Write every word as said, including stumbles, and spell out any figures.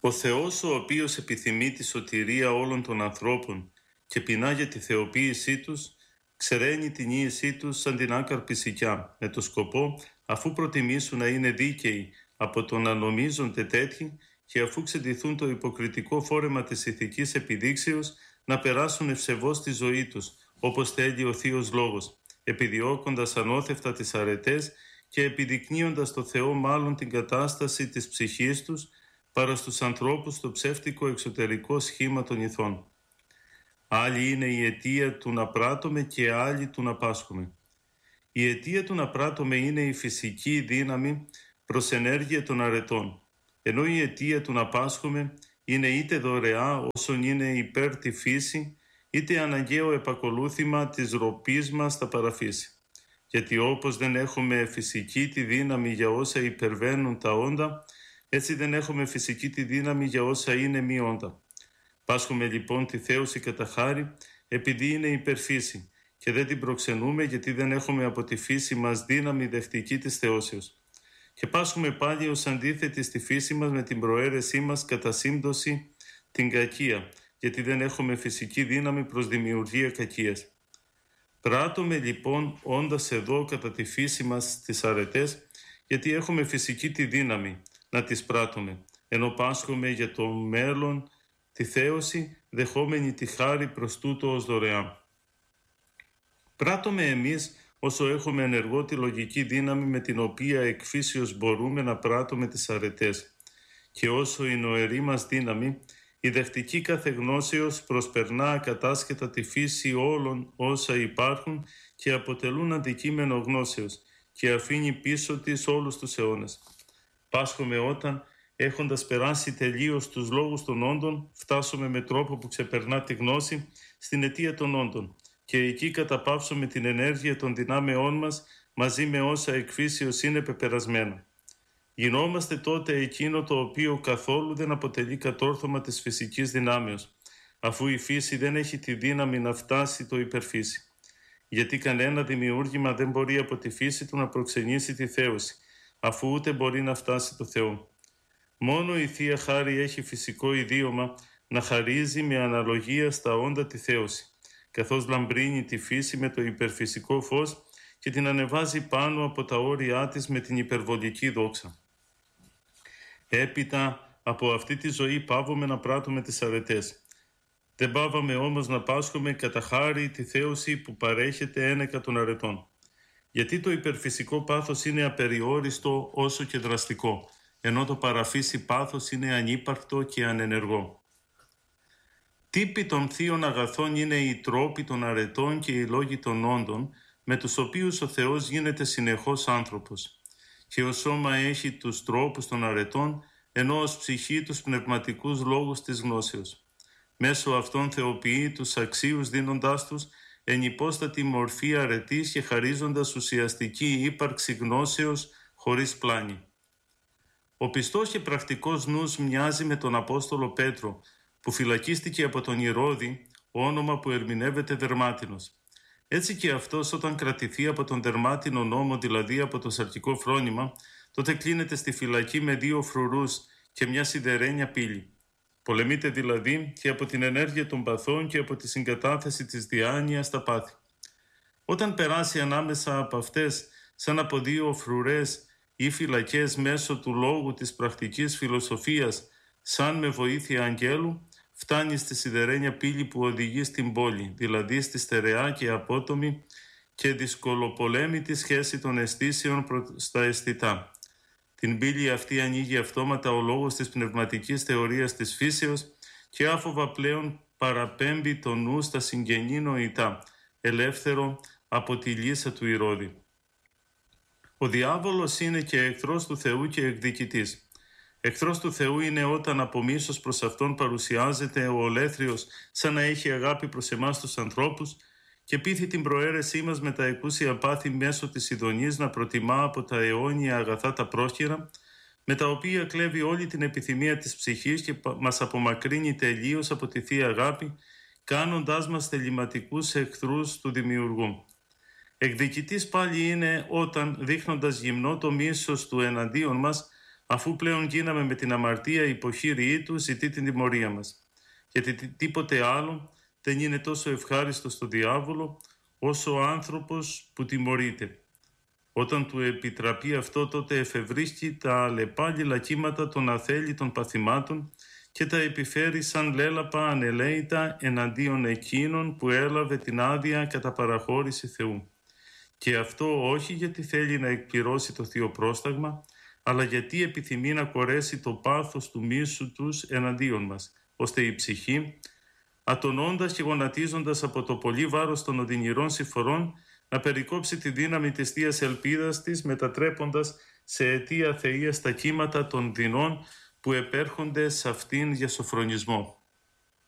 Ο Θεός, ο οποίος επιθυμεί τη σωτηρία όλων των ανθρώπων και πεινά για τη θεοποίησή τους, ξεραίνει την ίησή τους σαν την άκαρπη σικιά, με το σκοπό, αφού προτιμήσουν να είναι δίκαιοι από το να νομίζονται τέτοιοι και αφού ξεντηθούν το υποκριτικό φόρεμα της ηθικής επιδείξεως, να περάσουν ευσεβώς τη ζωή τους, όπως θέλει ο Θείος Λόγος, επιδιώκοντας ανώθευτα τις αρετές και επιδεικνύοντας το Θεό μάλλον την κατάσταση της ψυχής τους, παρά στους ανθρώπους το ψεύτικο εξωτερικό σχήμα των ηθών. Άλλη είναι η αιτία του να πράττουμε και άλλη του να πάσχουμε. Η αιτία του να πράττουμε είναι η φυσική δύναμη προς ενέργεια των αρετών, ενώ η αιτία του να πάσχουμε είναι είτε δωρεά όσον είναι υπέρ τη φύση, είτε αναγκαίο επακολούθημα της ροπής μας στα παραφύση. Γιατί όπως δεν έχουμε φυσική τη δύναμη για όσα υπερβαίνουν τα όντα, έτσι δεν έχουμε φυσική τη δύναμη για όσα είναι μη όντα. Πάσχουμε λοιπόν τη θέωση κατά χάρη επειδή είναι υπερφύση και δεν την προξενούμε γιατί δεν έχουμε από τη φύση μας δύναμη δεχτική της θεώσεως. Και πάσχουμε πάλι ως αντίθετη στη φύση μας με την προαίρεσή μας κατά σύμπτωση την κακία, γιατί δεν έχουμε φυσική δύναμη προς δημιουργία κακίας. Πράττουμε λοιπόν όντας εδώ κατά τη φύση μας τις αρετές, γιατί έχουμε φυσική τη δύναμη να τις πράττουμε, ενώ πάσχουμε για το μέλλον τη θέωση, δεχόμενη τη χάρη προς τούτο ως δωρεάν. Πράττουμε εμείς όσο έχουμε ενεργό τη λογική δύναμη με την οποία εκ φύσεως μπορούμε να πράττουμε τις αρετές, και όσο η νοερή μας δύναμη, η δεχτική κάθε γνώσεως προσπερνά ακατάσχετα τη φύση όλων όσα υπάρχουν και αποτελούν αντικείμενο γνώσεως και αφήνει πίσω της όλους τους αιώνες. Πάσχομαι όταν, έχοντας περάσει τελείως τους λόγους των όντων, φτάσουμε με τρόπο που ξεπερνά τη γνώση στην αιτία των όντων και εκεί καταπαύσουμε την ενέργεια των δυνάμεών μας μαζί με όσα εκφύσεως είναι πεπερασμένα. Γινόμαστε τότε εκείνο το οποίο καθόλου δεν αποτελεί κατόρθωμα της φυσικής δυνάμεως, αφού η φύση δεν έχει τη δύναμη να φτάσει το υπερφύση. Γιατί κανένα δημιούργημα δεν μπορεί από τη φύση του να προξενήσει τη θέωση, αφού ούτε μπορεί να φτάσει το Θεό. Μόνο η Θεία Χάρη έχει φυσικό ιδίωμα να χαρίζει με αναλογία στα όντα τη θέωση, καθώς λαμπρύνει τη φύση με το υπερφυσικό φως και την ανεβάζει πάνω από τα όρια της με την υπερβολική δόξα. Έπειτα από αυτή τη ζωή πάβουμε να πράττουμε τις αρετές. Δεν πάβαμε όμως να πάσχουμε κατά χάρη τη θέωση που παρέχεται ένεκα των αρετών. Γιατί το υπερφυσικό πάθος είναι απεριόριστο όσο και δραστικό, ενώ το παραφύσι πάθος είναι ανύπαρκτο και ανενεργό. Τύποι των θείων αγαθών είναι οι τρόποι των αρετών και οι λόγοι των όντων, με τους οποίους ο Θεός γίνεται συνεχώς άνθρωπος. Και ο σώμα έχει τους τρόπους των αρετών, ενώ ως ψυχή τους πνευματικούς λόγους της γνώσεως. Μέσω αυτών θεοποιεί τους αξίους δίνοντάς τους ενυπόστατη μορφή αρετής και χαρίζοντας ουσιαστική ύπαρξη γνώσεως χωρίς πλάνη. Ο πιστός και πρακτικός νους μοιάζει με τον Απόστολο Πέτρο, που φυλακίστηκε από τον Ηρώδη, όνομα που ερμηνεύεται δερμάτινος. Έτσι και αυτός όταν κρατηθεί από τον δερμάτινο νόμο, δηλαδή από το σαρκικό φρόνημα, τότε κλείνεται στη φυλακή με δύο φρουρούς και μια σιδερένια πύλη. Πολεμείται δηλαδή και από την ενέργεια των παθών και από τη συγκατάθεση της διάνοιας στα πάθη. Όταν περάσει ανάμεσα από αυτές, σαν από δύο φρουρές ή φυλακές μέσω του λόγου της πρακτικής φιλοσοφίας, σαν με βοήθεια αγγέλου, φτάνει στη σιδερένια πύλη που οδηγεί στην πόλη, δηλαδή στη στερεά και απότομη και δυσκολοπολέμητη σχέση των αισθήσεων προς τα αισθητά. Την πύλη αυτή ανοίγει αυτόματα ο λόγος της πνευματικής θεωρίας της φύσεως και άφοβα πλέον παραπέμπει το νου στα συγγενή νοητά, ελεύθερο από τη λύσα του Ηρώδη. Ο διάβολος είναι και εχθρός του Θεού και εκδικητής. Εχθρός του Θεού είναι όταν από μίσος προς Αυτόν παρουσιάζεται ο ολέθριος σαν να έχει αγάπη προς εμάς τους ανθρώπους και πείθει την προαίρεσή μας με τα εκούσια πάθη μέσω της ειδονής να προτιμά από τα αιώνια αγαθά τα πρόχειρα, με τα οποία κλέβει όλη την επιθυμία της ψυχής και μας απομακρύνει τελείως από τη Θεία Αγάπη, κάνοντάς μας θεληματικούς εχθρούς του Δημιουργού. Εκδικητής πάλι είναι όταν, δείχνοντας γυμνό το μίσος του εναντίον μας, αφού πλέον γίναμε με την αμαρτία υποχείριή του, ζητεί την τιμωρία μας. Γιατί τίποτε άλλο δεν είναι τόσο ευχάριστο στο διάβολο όσο ο άνθρωπος που τιμωρείται. Όταν του επιτραπεί αυτό, τότε εφευρίσκει τα αλλεπάλληλα κύματα των αθέλητων παθημάτων και τα επιφέρει σαν λέλαπα ανελαίητα εναντίον εκείνων που έλαβε την άδεια κατά παραχώρηση Θεού. Και αυτό όχι γιατί θέλει να εκπληρώσει το θείο πρόσταγμα, αλλά γιατί επιθυμεί να κορέσει το πάθος του μίσου τους εναντίον μας, ώστε η ψυχή, ατονώντας και γονατίζοντας από το πολύ βάρος των οδυνηρών συμφορών, να περικόψει τη δύναμη της θείας ελπίδας της, μετατρέποντας σε αιτία θείας τα κύματα των δεινών που επέρχονται σε αυτήν για σοφρονισμό.